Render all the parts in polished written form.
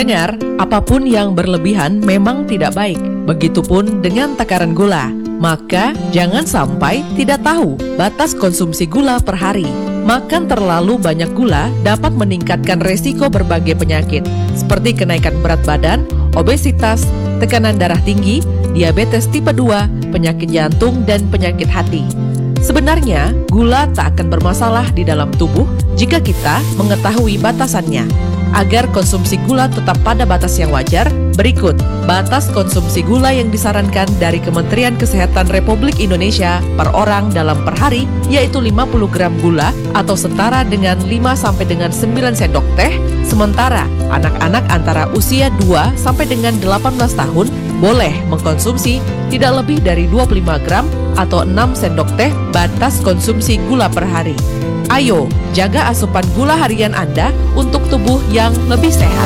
Pendengar, apapun yang berlebihan memang tidak baik. Begitupun dengan takaran gula. Maka jangan sampai tidak tahu batas konsumsi gula per hari. Makan terlalu banyak gula dapat meningkatkan resiko berbagai penyakit seperti kenaikan berat badan, obesitas, tekanan darah tinggi, diabetes tipe 2, penyakit jantung, dan penyakit hati. Sebenarnya, gula tak akan bermasalah di dalam tubuh jika kita mengetahui batasannya. Agar konsumsi gula tetap pada batas yang wajar, berikut batas konsumsi gula yang disarankan dari Kementerian Kesehatan Republik Indonesia per orang dalam per hari, yaitu 50 gram gula atau setara dengan 5 sampai dengan 9 sendok teh. Sementara anak-anak antara usia 2 sampai dengan 18 tahun boleh mengkonsumsi tidak lebih dari 25 gram atau 6 sendok teh batas konsumsi gula per hari. Ayo, jaga asupan gula harian Anda untuk tubuh yang lebih sehat.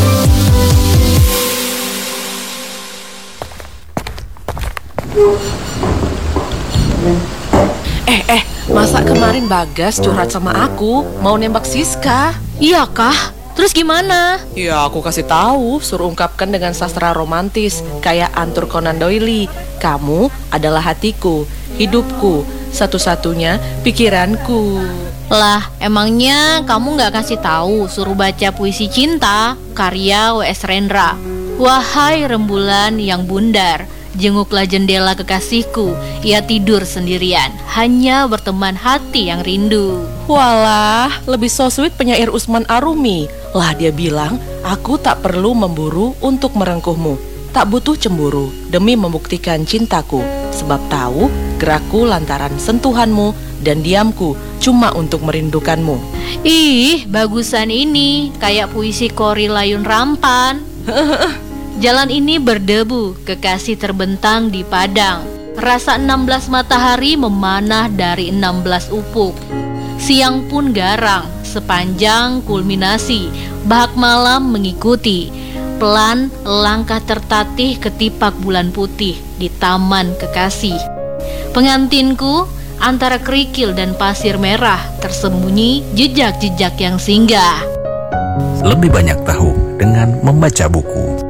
Masa kemarin Bagas curhat sama aku mau nembak Siska? Iya kah? Terus gimana? Ya aku kasih tahu, suruh ungkapkan dengan sastra romantis kayak Arthur Conan Doyle. Kamu adalah hatiku, hidupku, satu-satunya pikiranku. Lah, emangnya kamu gak kasih tahu suruh baca puisi cinta karya W.S. Rendra. Wahai rembulan yang bundar, jenguklah jendela kekasihku. Ia tidur sendirian, hanya berteman hati yang rindu. Walah, lebih so sweet penyair Usman Arumi. Lah dia bilang, aku tak perlu memburu untuk merengkuhmu. Tak butuh cemburu demi membuktikan cintaku. Sebab tahu gerakku lantaran sentuhanmu dan diamku cuma untuk merindukanmu. Ih, bagusan ini kayak puisi Kori Layun Rampan. Jalan ini berdebu, kekasih terbentang di padang. Rasa 16 matahari memanah dari 16 ufuk. Siang pun garang, sepanjang kulminasi. Bahak malam mengikuti. Pelan langkah tertatih ketipak bulan putih di taman kekasih. Pengantinku antara kerikil dan pasir merah, tersembunyi jejak-jejak yang singgah. Lebih banyak tahu dengan membaca buku.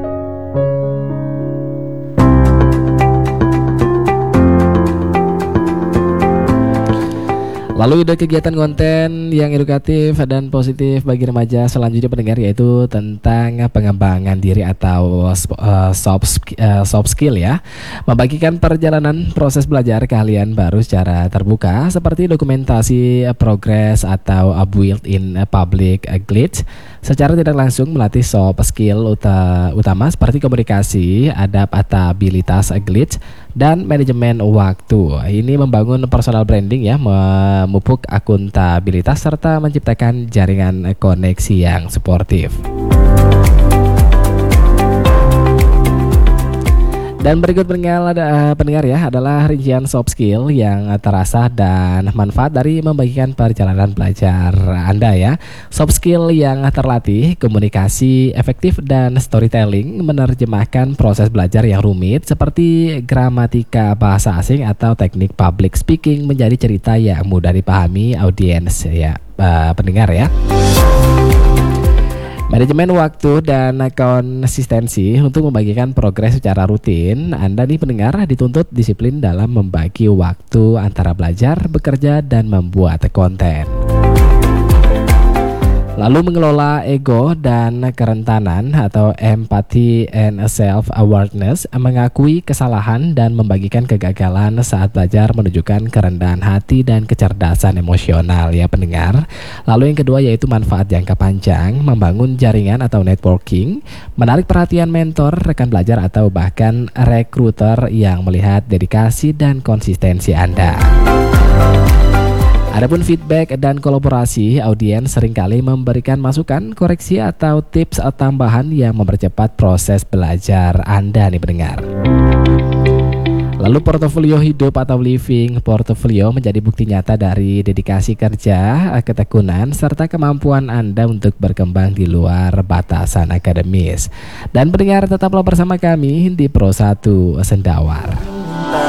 Lalu ada kegiatan konten yang edukatif dan positif bagi remaja selanjutnya pendengar, yaitu tentang pengembangan diri atau soft skill ya. Membagikan perjalanan proses belajar keahlian baru secara terbuka seperti dokumentasi progress atau built-in public glitch. Secara tidak langsung melatih soft skill utama seperti komunikasi, adaptabilitas glitch, dan manajemen waktu. Ini membangun personal branding ya, memupuk akuntabilitas serta menciptakan jaringan koneksi yang suportif. Dan berikut pendengar ya adalah rincian soft skill yang terasa dan manfaat dari membagikan perjalanan belajar Anda ya. Soft skill yang terlatih, komunikasi efektif dan storytelling, menerjemahkan proses belajar yang rumit seperti gramatika bahasa asing atau teknik public speaking menjadi cerita yang mudah dipahami audiens ya, pendengar ya. Manajemen waktu dan konsistensi untuk membagikan progres secara rutin. Anda nih pendengar dituntut disiplin dalam membagi waktu antara belajar, bekerja, dan membuat konten. Lalu mengelola ego dan kerentanan atau empathy and self-awareness, mengakui kesalahan dan membagikan kegagalan saat belajar menunjukkan kerendahan hati dan kecerdasan emosional ya pendengar. Lalu yang kedua yaitu manfaat jangka panjang, membangun jaringan atau networking, menarik perhatian mentor, rekan belajar atau bahkan rekruter yang melihat dedikasi dan konsistensi Anda. Adapun feedback dan kolaborasi, audiens seringkali memberikan masukan, koreksi atau tips tambahan yang mempercepat proses belajar Anda nih pendengar. Lalu portofolio hidup atau living portfolio menjadi bukti nyata dari dedikasi kerja, ketekunan, serta kemampuan Anda untuk berkembang di luar batasan akademis. Dan pendengar tetaplah bersama kami di Pro 1 Sendawar.